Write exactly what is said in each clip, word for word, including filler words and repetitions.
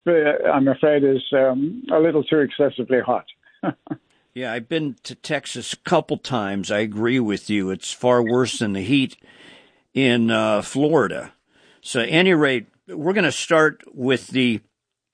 I'm afraid, is um, a little too excessively hot. Yeah, I've been to Texas a couple times. I agree with you. It's far worse than the heat in uh, Florida. So, at any rate, we're going to start with the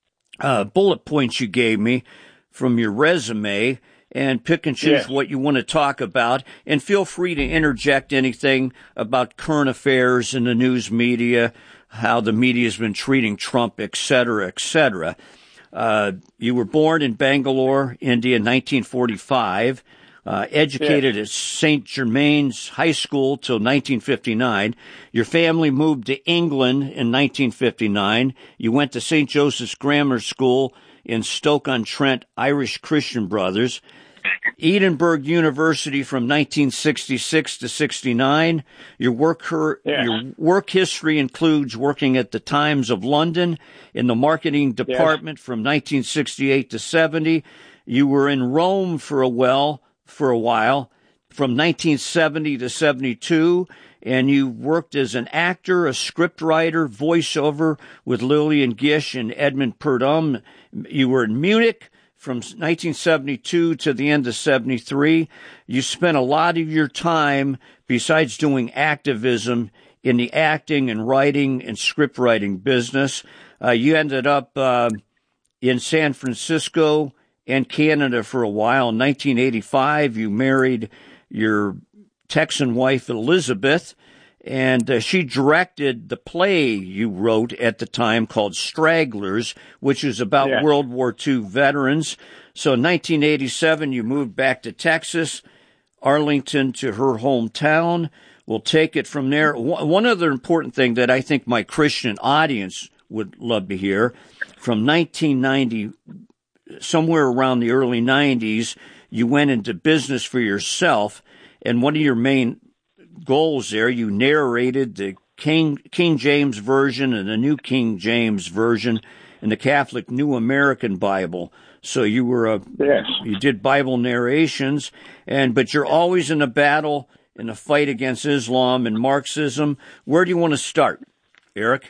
uh, bullet points you gave me from your resume and pick and choose Yes. what you want to talk about. And feel free to interject anything about current affairs in the news media, how the media has been treating Trump, et cetera, et cetera. Uh, you were born in Bangalore, India, in nineteen forty-five, uh, educated Yes. at Saint Germain's High School till nineteen fifty-nine. Your family moved to England in nineteen fifty-nine. You went to Saint Joseph's Grammar School in Stoke-on-Trent, Irish Christian Brothers. Edinburgh University from nineteen sixty-six to sixty-nine. Your work, her, Yes. your work history includes working at the Times of London in the marketing department yes. from nineteen sixty-eight to seventy. You were in Rome for a while, for a while, from nineteen seventy to seventy-two, and you worked as an actor, a scriptwriter, voiceover with Lillian Gish and Edmund Purdom. You were in Munich from nineteen seventy-two to the end of seventy-three. You spent a lot of your time, besides doing activism, in the acting and writing and script writing business. Uh, you ended up uh, in San Francisco and Canada for a while. In nineteen eighty-five, you married your Texan wife, Elizabeth, and uh, she directed the play you wrote at the time called Stragglers, which is about yeah. World War Two veterans. So in nineteen eighty-seven, you moved back to Texas, Arlington to her hometown. We'll take it from there. One other important thing that I think my Christian audience would love to hear, from nineteen ninety, somewhere around the early nineties, you went into business for yourself, and one of your main goals there, you narrated the King King James Version and the New King James Version and the Catholic New American Bible. So you were a yes. you did Bible narrations, and but you're always in a battle in a fight against Islam and Marxism. Where do you want to start, Eric?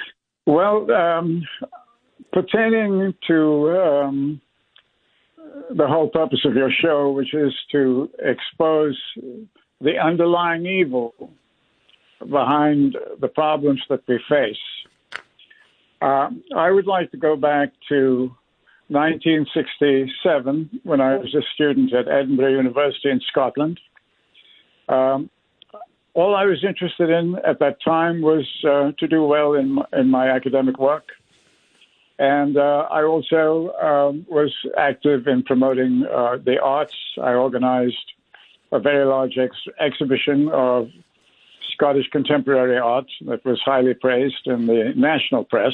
Well, um, pertaining to um, the whole purpose of your show, which is to expose the underlying evil behind the problems that we face. Uh, I would like to go back to nineteen sixty-seven, when I was a student at Edinburgh University in Scotland. Um, all I was interested in at that time was uh, to do well in my, in my academic work. And uh, I also um, was active in promoting uh, the arts. I organized a very large ex- exhibition of Scottish contemporary art that was highly praised in the national press.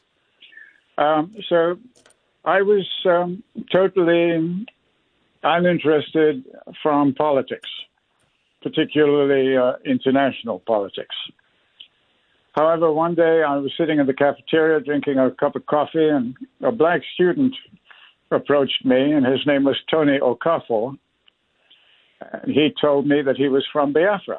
Um, so I was um, totally uninterested from politics, particularly uh, international politics. However, one day I was sitting in the cafeteria drinking a cup of coffee, and a black student approached me, and his name was Tony Okafor. He told me that he was from Biafra.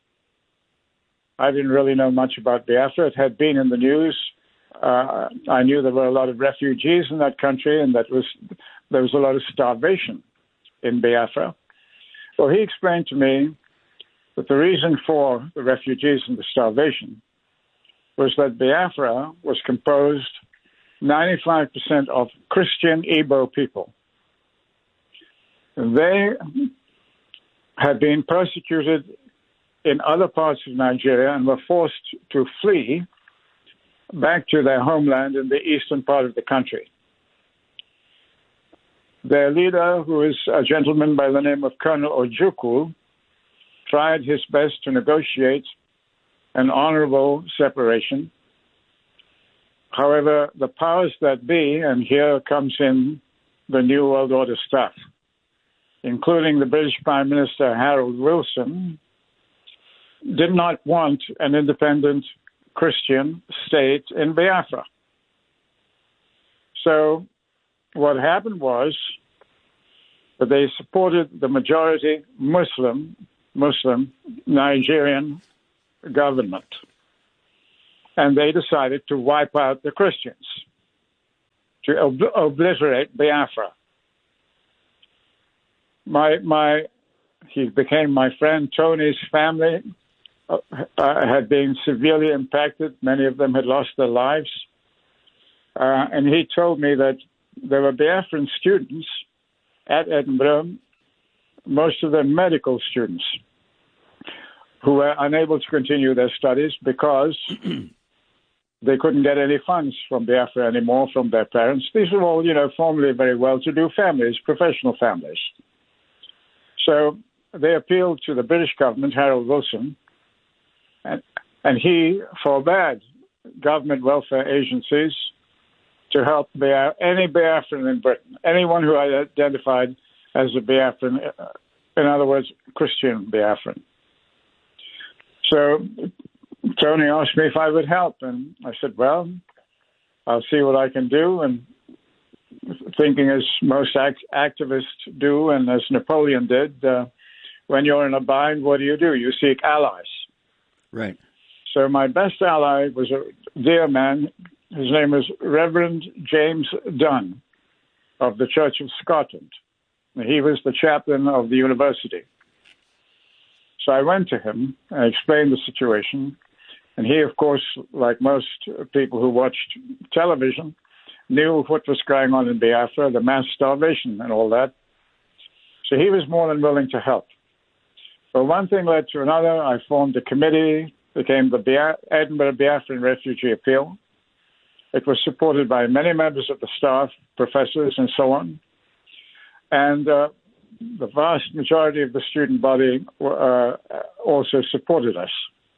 I didn't really know much about Biafra. It had been in the news. Uh, I knew there were a lot of refugees in that country, and that was there was a lot of starvation in Biafra. Well, he explained to me that the reason for the refugees and the starvation was that Biafra was composed ninety-five percent of Christian Igbo people. They had been persecuted in other parts of Nigeria and were forced to flee back to their homeland in the eastern part of the country. Their leader, who is a gentleman by the name of Colonel Ojukwu, tried his best to negotiate an honorable separation. However, the powers that be, and here comes in the New World Order stuff, including the British Prime Minister Harold Wilson, did not want an independent Christian state in Biafra. So what happened was that they supported the majority Muslim, Muslim Nigerian government, and they decided to wipe out the Christians. to ob- obliterate Biafra. My my, he became my friend. Tony's family uh, uh, had been severely impacted. Many of them had lost their lives. Uh, and he told me that there were Biafran students at Edinburgh, most of them medical students, who were unable to continue their studies because they couldn't get any funds from Biafra anymore from their parents. These were all, you know, formerly very well-to-do families, professional families. So they appealed to the British government, Harold Wilson, and, and he forbade government welfare agencies to help Biaf- any Biafran in Britain, anyone who identified as a Biafran, in other words, Christian Biafran. So Tony asked me if I would help, and I said, well, I'll see what I can do. And thinking as most act- activists do, and as Napoleon did, uh, when you're in a bind, what do you do? You seek allies. Right. So my best ally was a dear man. His name was Reverend James Dunn of the Church of Scotland. He was the chaplain of the university. So I went to him and explained the situation. And he, of course, like most people who watched television, knew what was going on in Biafra, the mass starvation and all that. So he was more than willing to help. But one thing led to another. I formed a committee, became the Bia- Edinburgh Biafran Refugee Appeal. It was supported by many members of the staff, professors, and so on. And uh, the vast majority of the student body uh, also supported us.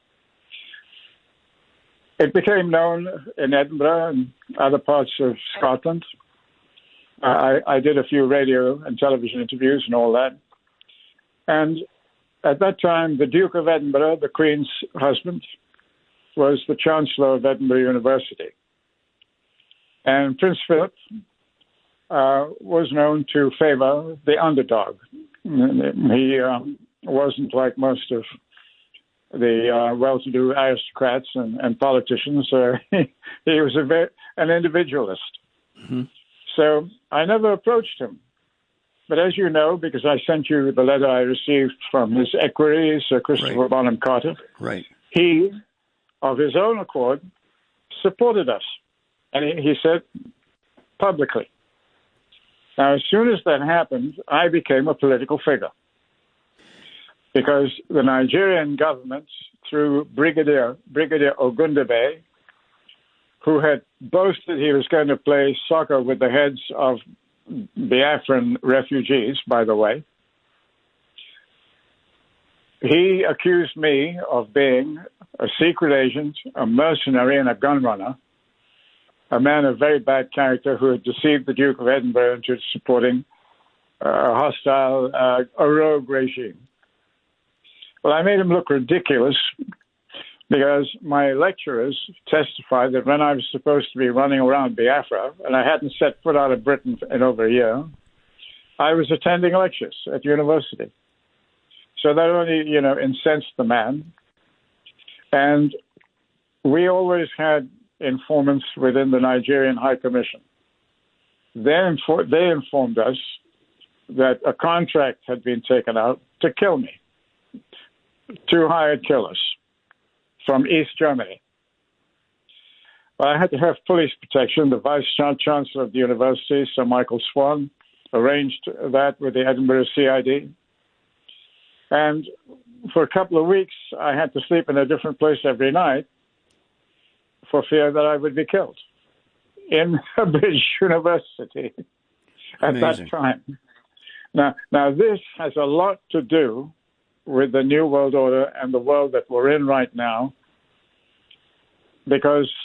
It became known in Edinburgh and other parts of Scotland. Uh, I, I did a few radio and television interviews and all that. And at that time, the Duke of Edinburgh, the Queen's husband, was the Chancellor of Edinburgh University. And Prince Philip uh, was known to favor the underdog. He uh, wasn't like most of the uh, well-to-do aristocrats and, and politicians. Uh, he, he was a very, an individualist. Mm-hmm. So I never approached him. But as you know, because I sent you the letter I received from his equerry, Sir Christopher right. Bonham Carter, right. he, of his own accord, supported us. And he, he said publicly. Now, as soon as that happened, I became a political figure. Because the Nigerian government, through Brigadier, Brigadier Ogundebe, who had boasted he was going to play soccer with the heads of Biafran refugees, by the way, he accused me of being a secret agent, a mercenary, and a gun runner, a man of very bad character who had deceived the Duke of Edinburgh into supporting a hostile, uh, a rogue regime. Well, I made him look ridiculous because my lecturers testified that when I was supposed to be running around Biafra, and I hadn't set foot out of Britain in over a year, I was attending lectures at university. So that only, you know, incensed the man. And we always had informants within the Nigerian High Commission. They, infor- they informed us that a contract had been taken out to kill me. Two hired killers from East Germany. Well, I had to have police protection. The Vice Chancellor of the University, Sir Michael Swan, arranged that with the Edinburgh C I D. And for a couple of weeks, I had to sleep in a different place every night for fear that I would be killed in a British university at Amazing. that time. Now, now, this has a lot to do with the New World Order and the world that we're in right now, because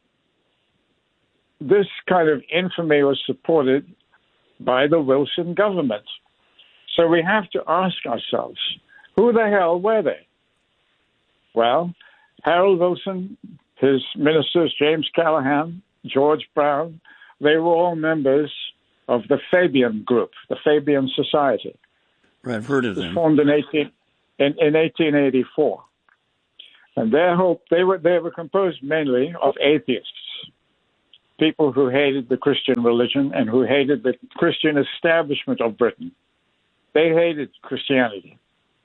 this kind of infamy was supported by the Wilson government. So we have to ask ourselves, who the hell were they? Well, Harold Wilson, his ministers, James Callaghan, George Brown, they were all members of the Fabian Group, the Fabian Society. Right, I've heard of them. It was them. formed in eighteen in, in eighteen eighty-four, and their hope they were they were composed mainly of atheists, people who hated the Christian religion and who hated the Christian establishment of Britain. They hated Christianity.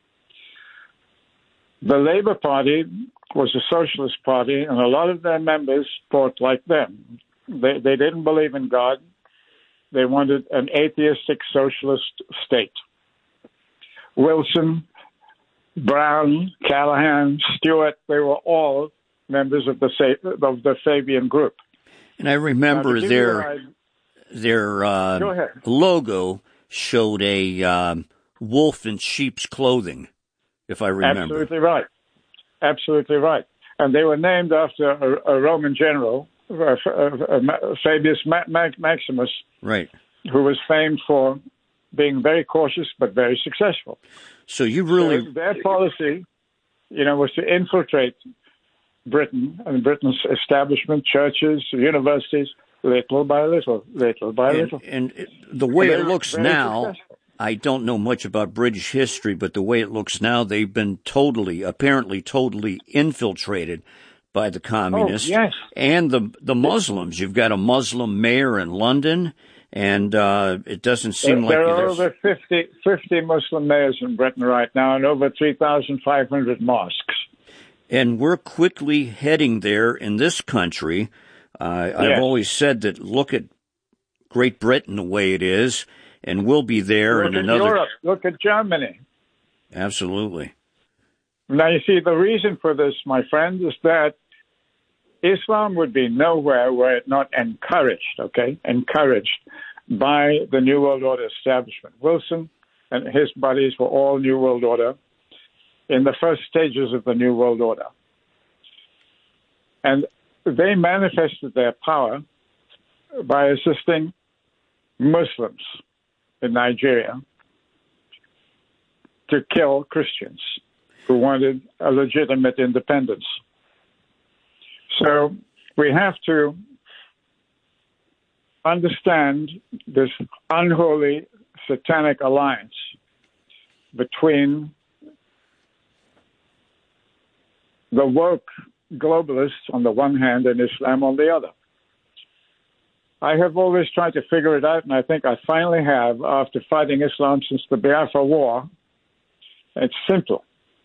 The Labour Party was a socialist party, and a lot of their members thought like them. They, they didn't believe in God. They wanted an atheistic socialist state. Wilson, Brown, Callahan, Stewart, they were all members of the of the Fabian group. And I remember their an their uh, logo showed a um, wolf in sheep's clothing, if I remember. Absolutely right. Absolutely right. And they were named after a, a Roman general, uh, uh, Fabius Maximus, right, who was famed for being very cautious but very successful. So you really... So their policy, you know, was to infiltrate Britain and Britain's establishment, churches, universities, little by little, little by and, little. And it, the way and it looks now, successful. I don't know much about British history, but the way it looks now, they've been totally, apparently totally infiltrated by the communists oh, yes. and the the Muslims. You've got a Muslim mayor in London, and uh, it doesn't seem there, like... There are over fifty, fifty Muslim mayors in Britain right now and over three thousand five hundred mosques. And we're quickly heading there in this country. Uh, I've yes. always said that look at Great Britain the way it is, and we'll be there look in at another... Europe. Look at Germany. Absolutely. Now, you see, the reason for this, my friend, is that Islam would be nowhere were it not encouraged, okay, encouraged by the New World Order establishment. Wilson and his buddies were all New World Order in the first stages of the New World Order. And they manifested their power by assisting Muslims in Nigeria to kill Christians who wanted a legitimate independence. So we have to understand this unholy satanic alliance between the woke globalists on the one hand and Islam on the other. I have always tried to figure it out, and I think I finally have after fighting Islam since the Biafra War. It's simple.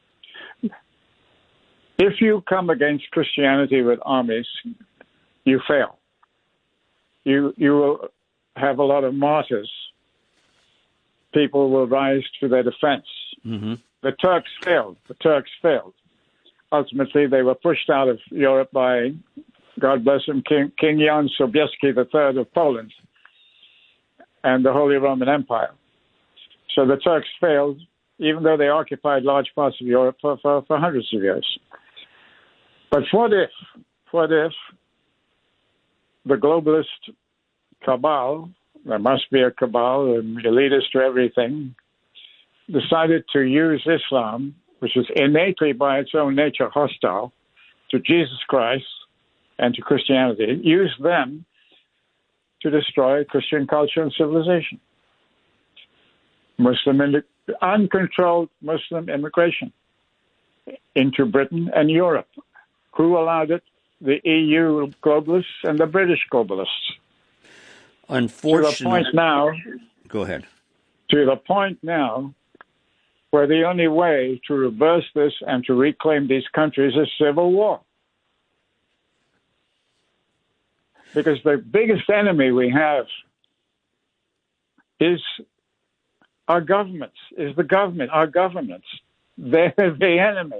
If you come against Christianity with armies, you fail. You you will have a lot of martyrs. People will rise to their defense. Mm-hmm. The Turks failed. The Turks failed. Ultimately, they were pushed out of Europe by, God bless him, King, King Jan Sobieski the Third of Poland and the Holy Roman Empire. So the Turks failed, even though they occupied large parts of Europe for, for, for hundreds of years. But what if, what if the globalist cabal, there must be a cabal and elitist to everything, decided to use Islam, which is innately by its own nature hostile to Jesus Christ and to Christianity, use them to destroy Christian culture and civilization. Muslim, uncontrolled Muslim immigration into Britain and Europe. Who allowed it? The E U globalists and the British globalists. Unfortunately, to the point now. Go ahead. To the point now where the only way to reverse this and to reclaim these countries is civil war. Because the biggest enemy we have is our governments, is the government, our governments. They're the enemy.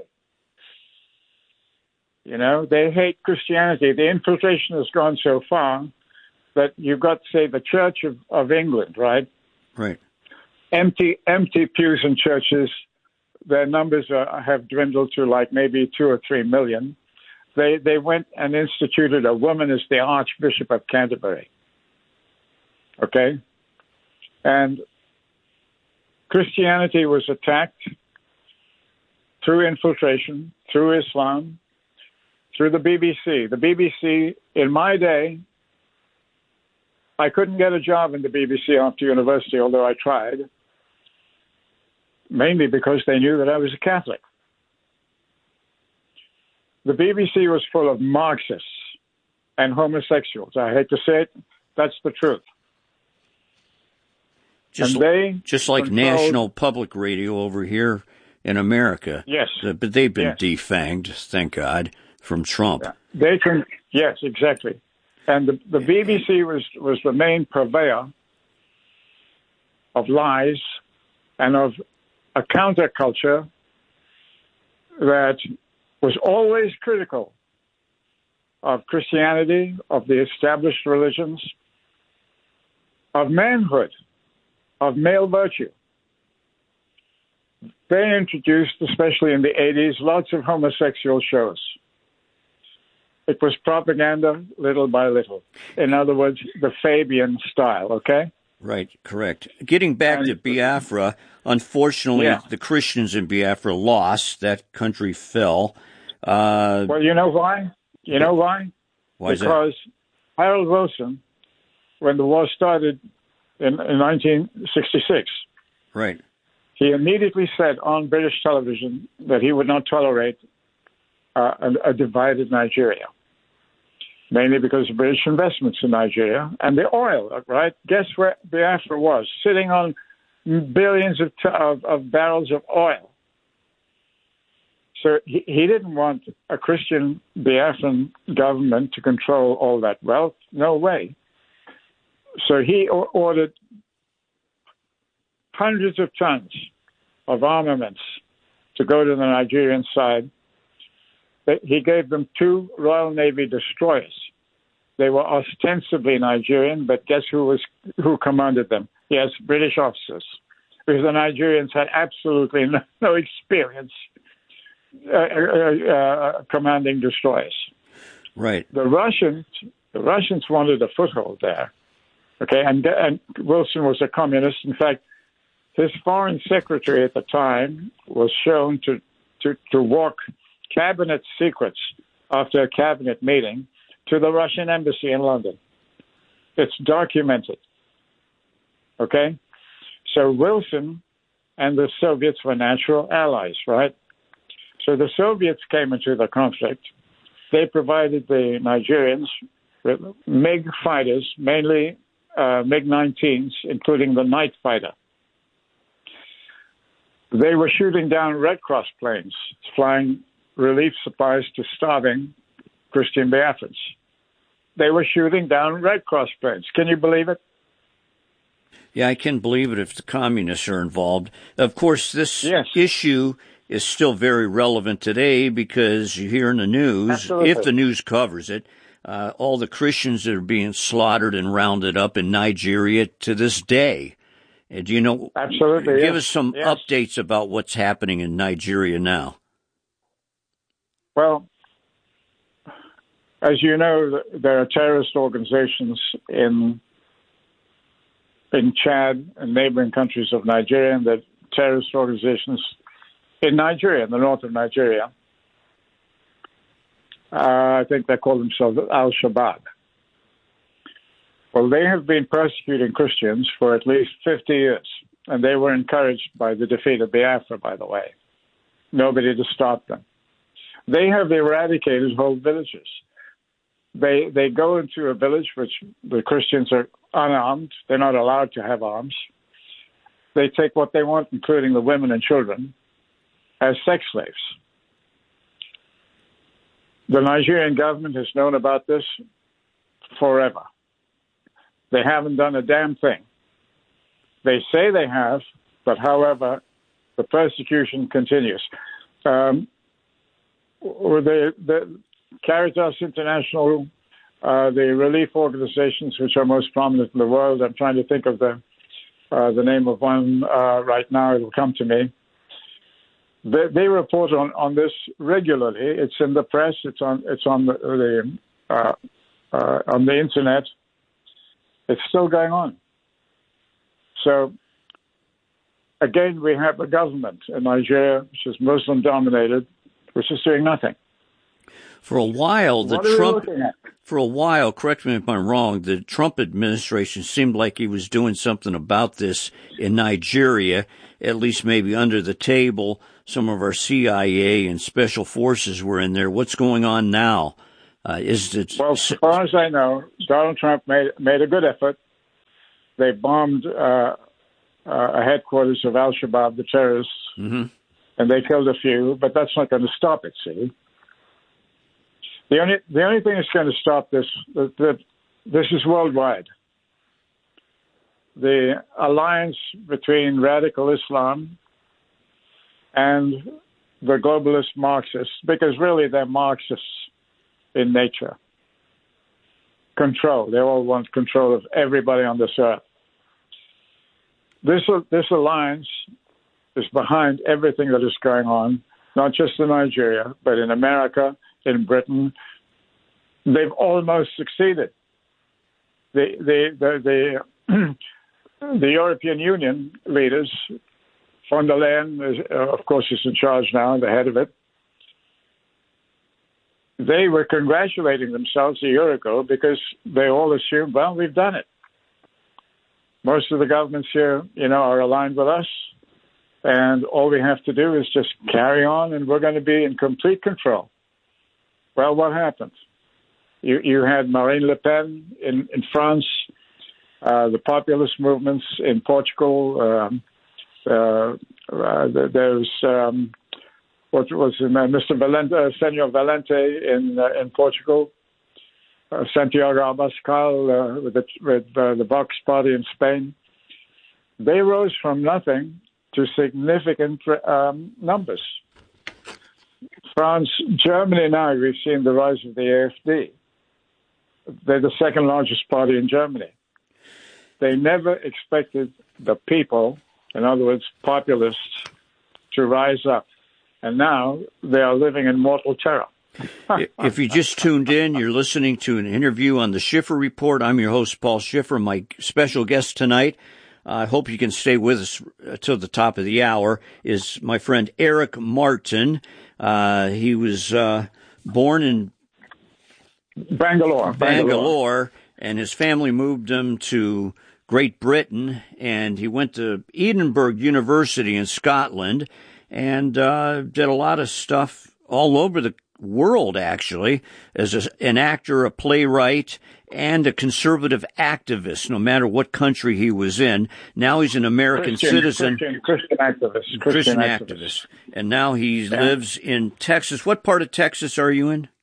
You know, they hate Christianity. The infiltration has gone so far that you've got, say, the Church of, of England, right? Right. Empty, empty pews in churches. Their numbers are, have dwindled to like maybe two or three million. They they went and instituted a woman as the Archbishop of Canterbury. Okay? And Christianity was attacked through infiltration, through Islam, through the B B C. The B B C, in my day, I couldn't get a job in the B B C after university, although I tried, mainly because they knew that I was a Catholic. The B B C was full of Marxists, and homosexuals. I hate to say it, that's the truth. Just, and they just like controlled, National Public Radio over here in America. Yes. But they've been yes. defanged, thank God, from Trump. Yeah. They can, yes, exactly. And the, the B B C was, was the main purveyor of lies and of a counterculture that was always critical of Christianity, of the established religions, of manhood, of male virtue. They introduced, especially in the eighties, lots of homosexual shows. It was propaganda little by little. In other words, the Fabian style, okay? Right, correct. Getting back and, to Biafra, unfortunately, yeah. the Christians in Biafra lost. That country fell. Uh, well, you know why? You know why? Why is because that? Harold Wilson, when the war started in, in nineteen sixty-six, right, he immediately said on British television that he would not tolerate uh, a, a divided Nigeria, mainly because of British investments in Nigeria and the oil, right? Guess where Biafra was? Sitting on billions of, t- of, of barrels of oil. So he, he didn't want a Christian Biafran government to control all that wealth. No way. So he o- ordered hundreds of tons of armaments to go to the Nigerian side. He gave them two Royal Navy destroyers. They were ostensibly Nigerian, but guess who was who commanded them? Yes, British officers, because the Nigerians had absolutely no, no experience uh, uh, uh, commanding destroyers. Right. The Russians, the Russians wanted a foothold there. Okay, and and Wilson was a communist. In fact, his foreign secretary at the time was shown to to, to walk cabinet secrets after a cabinet meeting to the Russian embassy in London. It's documented. Okay? So Wilson and the Soviets were natural allies, right? So the Soviets came into the conflict. They provided the Nigerians with MiG fighters, mainly uh, MiG nineteens, including the Night Fighter. They were shooting down Red Cross planes, flying relief supplies to starving Christian Biafrans. They were shooting down Red Cross planes. Can you believe it? Yeah, I can believe it if the communists are involved. Of course, this yes. issue is still very relevant today because you hear in the news, Absolutely. if the news covers it, uh, all the Christians that are being slaughtered and rounded up in Nigeria to this day. Uh, do you know? Absolutely. Give yes. us some yes. updates about what's happening in Nigeria now. Well, as you know, there are terrorist organizations in in Chad and neighboring countries of Nigeria, and the terrorist organizations in Nigeria, in the north of Nigeria. Uh, I think they call themselves Al-Shabaab. Well, they have been persecuting Christians for at least fifty years, and they were encouraged by the defeat of Biafra, by the way. Nobody to stop them. They have eradicated whole villages. They they go into a village which the Christians are unarmed. They're not allowed to have arms. They take what they want, including the women and children, as sex slaves. The Nigerian government has known about this forever. They haven't done a damn thing. They say they have, but however, the persecution continues. Um, the, the Caritas International, uh, the relief organizations which are most prominent in the world, I'm trying to think of the uh, the name of one uh, right now, it will come to me. They, they report on, on this regularly. It's in the press. It's on it's on the, the uh, uh, on the internet. It's still going on. So again, we have a government in Nigeria which is Muslim dominated, which is doing nothing. For a while, the what are Trump we looking at? For a while, correct me if I'm wrong, the Trump administration seemed like he was doing something about this in Nigeria, at least maybe under the table. Some of our C I A and special forces were in there. What's going on now? Uh, is it? Well, as far as I know, Donald Trump made made a good effort. They bombed uh, uh, a headquarters of Al-Shabaab, the terrorists, mm-hmm. and they killed a few. But that's not going to stop it. See, the only the only thing that's going to stop this that, that this is worldwide. The alliance between radical Islam and the globalist Marxists, because really they're Marxists in nature. Control. They all want control of everybody on this earth. This, this alliance is behind everything that is going on, not just in Nigeria, but in America, in Britain. They've almost succeeded. The, the, the, the, the European Union leaders, von der Leyen, is, uh, of course, is in charge now, the head of it. They were congratulating themselves a year ago because they all assumed, well, we've done it. Most of the governments here, you know, are aligned with us, and all we have to do is just carry on, and we're going to be in complete control. Well, what happened? You, you had Marine Le Pen in, in France, uh, the populist movements in Portugal. Um, uh, uh, there's... Um, What was his name? Mister Valente, uh, Senor Valente in uh, in Portugal, uh, Santiago Abascal uh, with the with uh, the Vox Party in Spain. They rose from nothing to significant um, numbers. France, Germany now, we've seen the rise of the A F D. They're the second largest party in Germany. They never expected the people, in other words, populists, to rise up. And now they are living in mortal terror. If you just tuned in, you're listening to an interview on the Schiffer Report. I'm your host, Paul Schiffer. My special guest tonight, I uh, hope you can stay with us till the top of the hour, is my friend Eric Martin. Uh, he was uh, born in Bangalore, Bangalore, Bangalore, and his family moved him to Great Britain, and he went to Edinburgh University in Scotland, and uh, did a lot of stuff all over the world, actually, as a, an actor, a playwright, and a conservative activist, no matter what country he was in. Now he's an American Christian, citizen. Christian, Christian activist. Christian, Christian activist. activist. And now he yeah. lives in Texas. What part of Texas are you in?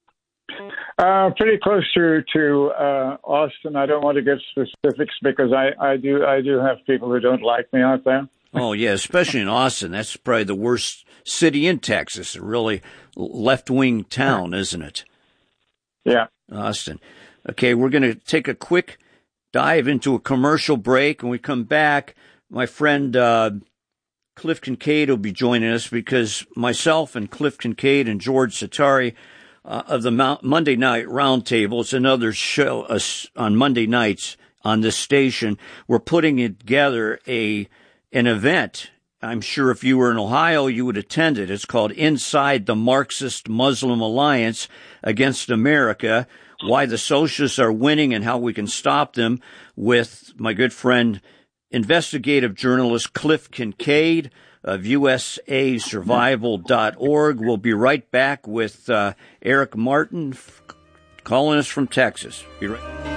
Uh, pretty close to to uh, Austin. I don't want to give specifics because I, I do I do have people who don't like me out there. Oh, yeah, especially in Austin. That's probably the worst city in Texas, a really left-wing town, isn't it? Yeah. Austin. Okay, we're going to take a quick dive into a commercial break. When we come back, my friend uh, Cliff Kincaid will be joining us because myself and Cliff Kincaid and George Satari uh, of the Mount Monday Night Roundtable, it's another show uh, on Monday nights on this station, we're putting together a an event. I'm sure if you were in Ohio, you would attend it. It's called Inside the Marxist Muslim Alliance Against America, Why the Socialists Are Winning and How We Can Stop Them, with my good friend, investigative journalist Cliff Kincaid of U S A survival dot org. We'll be right back with uh, Eric Martin calling us from Texas. Be right back.